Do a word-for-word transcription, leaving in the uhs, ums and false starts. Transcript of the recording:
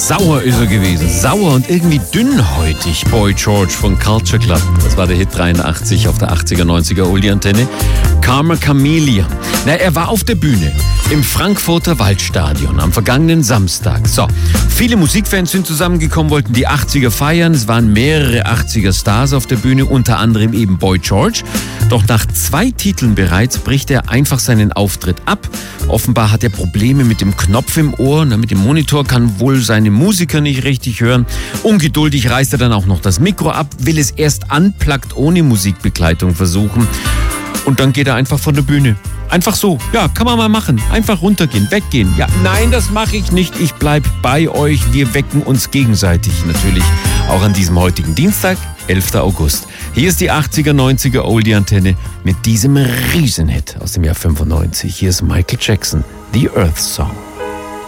Sauer ist er gewesen. Sauer und irgendwie dünnhäutig. Boy George von Culture Club. Das war der Hit dreiundachtzig auf der achtziger, neunziger Oldie-Antenne. Karma Chameleon. Na, er war auf der Bühne im Frankfurter Waldstadion am vergangenen Samstag. So, viele Musikfans sind zusammengekommen, wollten die achtziger feiern. Es waren mehrere achtziger Stars auf der Bühne, unter anderem eben Boy George. Doch nach zwei Titeln bereits bricht er einfach seinen Auftritt ab. Offenbar hat er Probleme mit dem Knopf im Ohr, mit dem Monitor, kann wohl seine Musiker nicht richtig hören. Ungeduldig reißt er dann auch noch das Mikro ab, will es erst unplugged ohne Musikbegleitung versuchen. Und dann geht er einfach von der Bühne. Einfach so. Ja, kann man mal machen. Einfach runtergehen, weggehen. Ja, nein, das mache ich nicht. Ich bleib bei euch. Wir wecken uns gegenseitig natürlich. Auch an diesem heutigen Dienstag, elfter August. Hier ist die achtziger, neunziger Oldie-Antenne mit diesem Riesenhit aus dem Jahr fünfundneunzig. Hier ist Michael Jackson, The Earth Song.